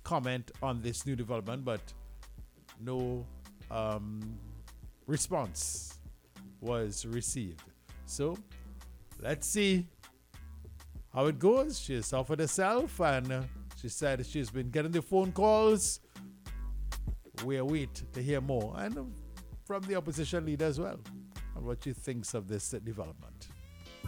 comment on this new development, but no response was received. So let's see how it goes. She has offered herself, and she said she's been getting the phone calls. We await to hear more, and from the opposition leader as well, and what she thinks of this development.